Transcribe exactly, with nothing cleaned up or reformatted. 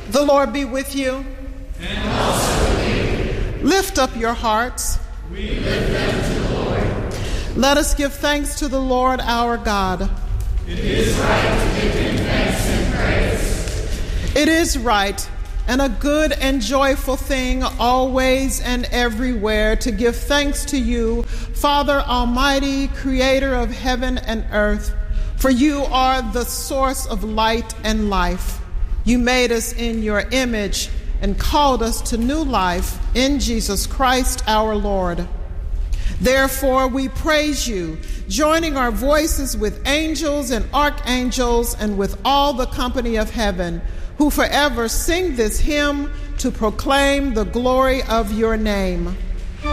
The Lord be with you. And also with you. Lift up your hearts. We lift them to the Lord. Let us give thanks to the Lord our God. It is right to give him thanks and praise. It is right and a good and joyful thing always and everywhere to give thanks to you, Father Almighty, creator of heaven and earth, for you are the source of light and life. You made us in your image and called us to new life in Jesus Christ our Lord. Therefore, we praise you, joining our voices with angels and archangels and with all the company of heaven, who forever sing this hymn to proclaim the glory of your name.